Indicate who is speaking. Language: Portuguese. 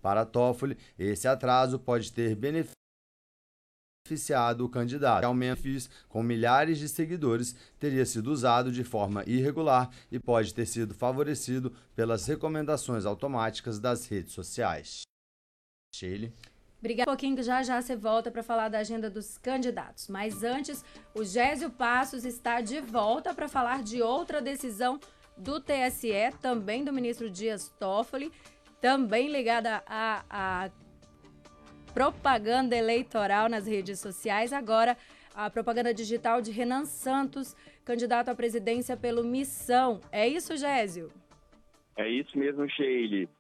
Speaker 1: Para Toffoli, esse atraso pode ter beneficiado o candidato. O Memphis, com milhares de seguidores, teria sido usado de forma irregular e pode ter sido favorecido pelas recomendações automáticas das redes sociais. Sheila.
Speaker 2: Obrigada. Um pouquinho que já você volta para falar da agenda dos candidatos. Mas antes, o Gésio Passos está de volta para falar de outra decisão do TSE, também do ministro Dias Toffoli, também ligada a propaganda eleitoral nas redes sociais. Agora, a propaganda digital de Renan Santos, candidato à presidência pelo Missão. É isso, Gésio?
Speaker 3: É isso mesmo, Sheila.